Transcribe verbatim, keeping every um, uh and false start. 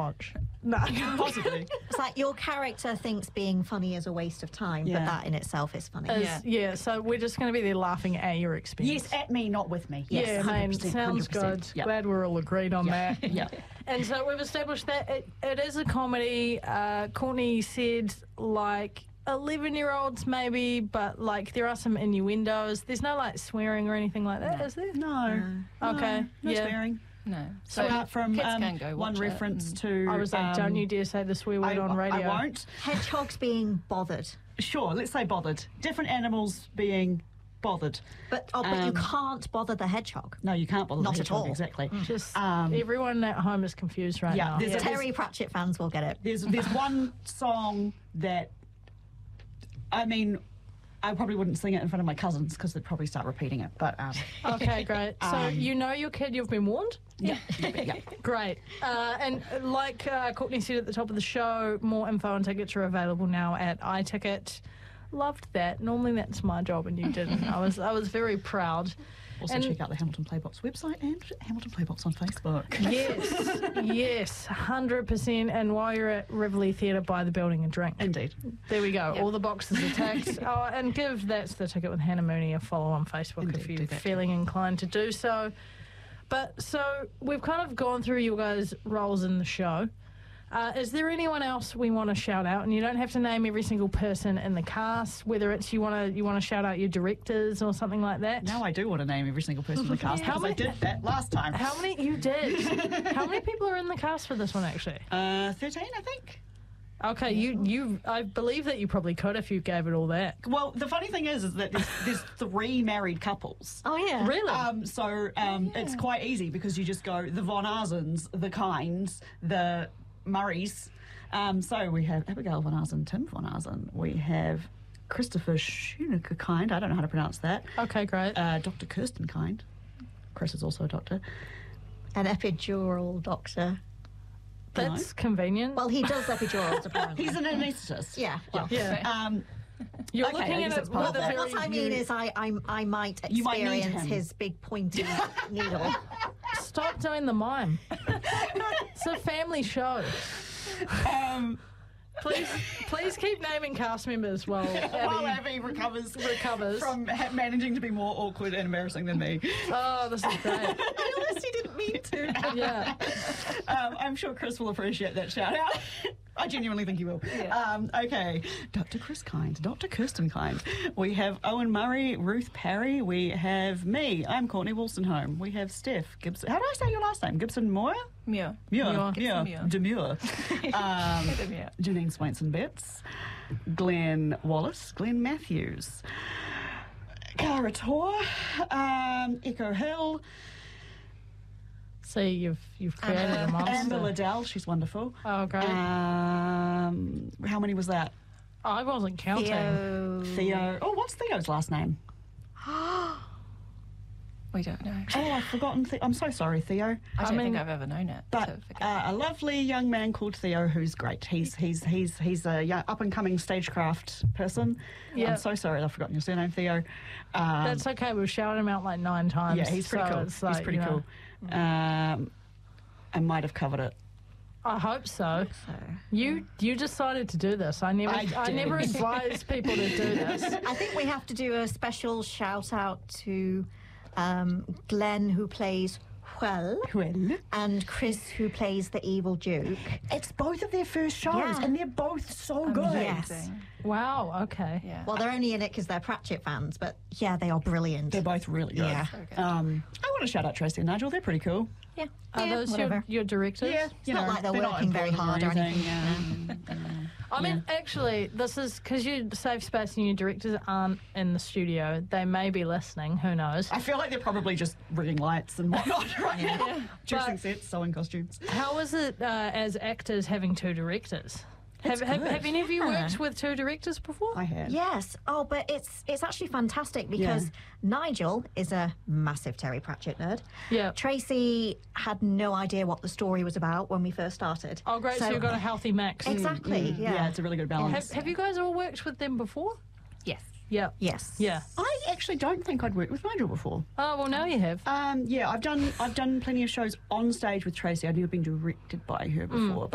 watch. No, possibly. It's like your character thinks being funny is a waste of time, Yeah. but that in itself is funny. Is- Yeah. yeah. So we're just going to be there laughing at your expense. Yes, at me, not with me. Yeah, Yes, man, one hundred percent, sounds one hundred good. percent. Yeah. Glad we're all agreed on Yeah. that. Yeah. And so we've established that it, it is a comedy. Uh, Courtney said, like, eleven-year-olds maybe, but, like, there are some innuendos. There's no, like, swearing or anything like that, is there? No. Okay, No, no yeah. swearing. No. So apart from kids um, can go one watch it. reference Mm. to... I was like, don't um, you dare say the swear word I, on radio. I won't. Hedgehogs being bothered. Sure, let's say bothered. Different animals being bothered. But oh, but you Um, can't bother the hedgehog. No, you can't bother Not the at hedgehog, all. exactly. Just Um, everyone at home is confused right yeah, now. there's a- Terry Pratchett fans will get it. There's there's one song that, I mean, I probably wouldn't sing it in front of my cousins because they'd probably start repeating it. But um, Okay, great. So Um, you know your kid, you've been warned? yeah, yeah, yeah. Great. Uh, and like uh, Courtney said at the top of the show, more info and tickets are available now at iTicket. Loved that. Normally that's my job and you didn't. I was I was very proud. Also And- check out the Hamilton Playbox website and Hamilton Playbox on Facebook. Yes, yes, one hundred percent. And while you're at Rivoli Theatre, buy the building a drink. Indeed. There we go. Yep. All the boxes are ticked. Oh, and give That's the Ticket with Hannah Mooney a follow on Facebook Indeed, if do you're that. feeling inclined to do so. But so we've kind of gone through your guys' roles in the show. Uh, is there anyone else we want to shout out? And you don't have to name every single person in the cast. Whether it's you want to you want to shout out your directors or something like that. Now I do want to name every single person in the cast How because I many- did that last time. How many you did? How many people are in the cast for this one actually? Uh, thirteen, I think. Okay, you you I believe that you probably could if you gave it all that. Well, the funny thing is, is that there's, there's three married couples. Oh yeah. Really? Um, so um, it's quite easy because you just go the Von Arzens, the Kinds, the Murrays. Um, so we have Abigail Von Arzen, Tim Von Arzen. We have Christopher Schoenecker Kind. I don't know how to pronounce that. Okay, great. Uh, Doctor Kirsten Kind. Chris is also a doctor. An epidural doctor. That's convenient. Well, he does epidurals apparently. He's an anaesthetist. yeah. Well, yeah. Um, You're okay, I looking guess at that's it part with of a that. very What I mean new- is, I, I I might You might need experience him. his big pointy needle. Stop doing the mime. It's a family show. um, Please, please keep naming cast members while while Abby Abby recovers, recovers. from ha- managing to be more awkward and embarrassing than me. Oh, this is great. I honestly didn't mean to. Yeah. Um, I'm sure Chris will appreciate that shout out. I genuinely think he will. Um, okay, Doctor Chris Kind, Doctor Kirsten Kind. We have Owen Murray, Ruth Parry. We have me. I'm Courtney Wolstenholme. We have Steph Gibson. How do I say your last name? Gibson Moore? Muir. Muir. Muir. Muir. Gibson Demure. Um, Demure. Janine Swainson Betts. Glenn Wallace. Glenn Matthews. Cara Tor. Um, Echo Hill. See, you've you've created a monster. Amber Liddell. She's wonderful. Oh, great. Um, how many was that? I wasn't counting. Theo. Theo. Oh, what's Theo's last name? We don't know. Oh, I've forgotten. The- I'm so sorry, Theo. I don't I mean- think I've ever known it. But so forget uh, a lovely young man called Theo who's great. He's he's he's he's a young, up and coming stagecraft person. Yeah. I'm so sorry I've forgotten your surname, Theo. Um, That's okay. We've shouted him out like nine times. yeah, he's pretty so cool. it's He's like, pretty you know, cool. Um, I might have covered it. I hope so. So, You you decided to do this. I never I I, never did. advised people to do this. I think we have to do a special shout out to um, Glenn, who plays Huel, Well, and Chris, who plays the evil Duke. it's both of their first shows, Yeah. and they're both so good. Yes. Amazing. Wow. Okay. Yeah. Well, they're only in it because they're Pratchett fans, but yeah, they are brilliant. They're both really good. Yeah. So good. Um, I want to shout out Tracy and Nigel. They're pretty cool. yeah, Are yeah, those whatever. your, your directors? It's not like they're working very hard or anything. Um, I mean, actually, this is because you Safe Space and your directors aren't in the studio. They may be listening. Who knows? I feel like they're probably just rigging lights and whatnot right now. Dressing But- sets, sewing costumes. How is it uh, as actors having two directors? Have, have, good. have any of you worked with two directors before? I have. Yes. Oh, but it's it's actually fantastic because Yeah. Nigel is a massive Terry Pratchett nerd. Yeah. Tracy had no idea what the story was about when we first started. Oh, great. So, you've got a healthy mix. Exactly. Yeah. Yeah, it's a really good balance. Have, have you guys all worked with them before? Yes. Yeah. Yes. Yeah. I actually don't think I'd worked with Nigel before. Oh, well, now you have. Um, yeah, I've done I've done plenty of shows on stage with Tracy. I've never been directed by her before.